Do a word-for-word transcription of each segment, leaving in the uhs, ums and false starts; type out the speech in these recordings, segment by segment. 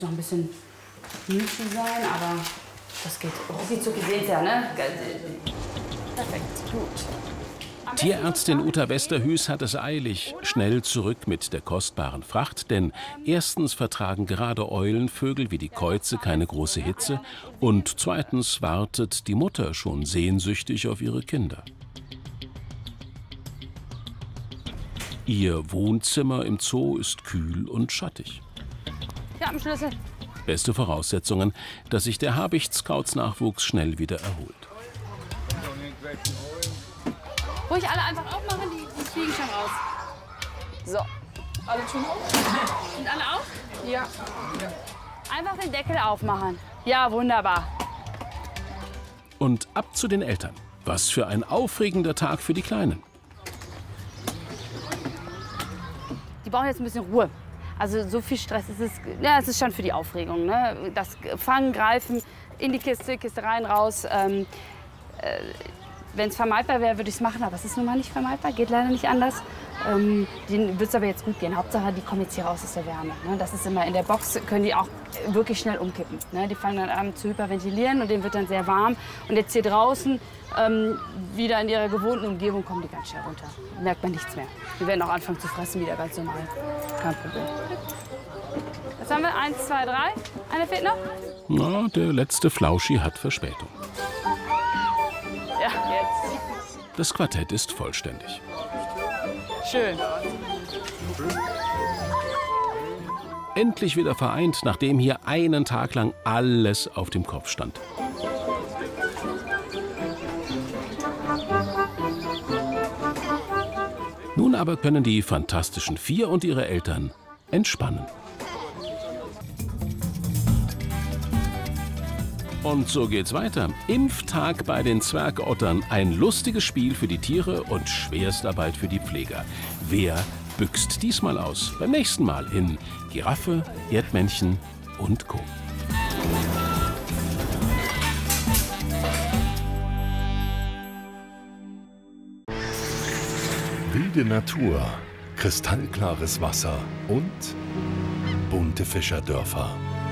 Noch ein bisschen müde sein, aber das geht. Rucki zucki seht ihr, ne? Perfekt, gut. Tierärztin Uta Westerhüs hat es eilig, schnell zurück mit der kostbaren Fracht, denn erstens vertragen gerade Eulenvögel wie die Käuze keine große Hitze und zweitens wartet die Mutter schon sehnsüchtig auf ihre Kinder. Ihr Wohnzimmer im Zoo ist kühl und schattig. Ich hab einen Schlüssel. Beste Voraussetzungen, dass sich der Habicht-Scouts-Nachwuchs schnell wieder erholt. Ruhig alle einfach aufmachen, die, die fliegen schon raus. So. Alle schon auf? Sind alle auf? Ja. Einfach den Deckel aufmachen. Ja, wunderbar. Und ab zu den Eltern. Was für ein aufregender Tag für die Kleinen. Die brauchen jetzt ein bisschen Ruhe. Also so viel Stress ist es, ja, es ist schon für die Aufregung. Ne? Das Fangen, Greifen, in die Kiste, Kiste rein, raus. Ähm, äh, Wenn es vermeidbar wäre, würde ich es machen, aber es ist nun mal nicht vermeidbar, geht leider nicht anders. Ähm, denen wird es aber jetzt gut gehen. Hauptsache, die kommen jetzt hier raus aus der Wärme. Ne? Das ist immer in der Box, können die auch wirklich schnell umkippen. Ne? Die fangen dann an zu hyperventilieren und denen wird dann sehr warm. Und jetzt hier draußen, ähm, wieder in ihrer gewohnten Umgebung, kommen die ganz schnell runter. Merkt man nichts mehr. Die werden auch anfangen zu fressen, wieder ganz normal. Kein Problem. Was haben wir? Eins, zwei, drei. Einer fehlt noch? Na, der letzte Flauschi hat Verspätung. Ja, jetzt. Das Quartett ist vollständig. Schön. Endlich wieder vereint, nachdem hier einen Tag lang alles auf dem Kopf stand. Nun aber können die Fantastischen Vier und ihre Eltern entspannen. Und so geht's weiter. Impftag bei den Zwergottern. Ein lustiges Spiel für die Tiere und Schwerstarbeit für die Pfleger. Wer büxt diesmal aus? Beim nächsten Mal in Giraffe, Erdmännchen und Co. Wilde Natur, kristallklares Wasser und bunte Fischerdörfer.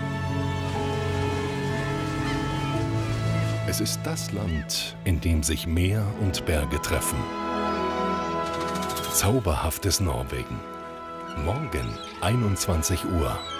Es ist das Land, in dem sich Meer und Berge treffen. Zauberhaftes Norwegen. Morgen einundzwanzig Uhr.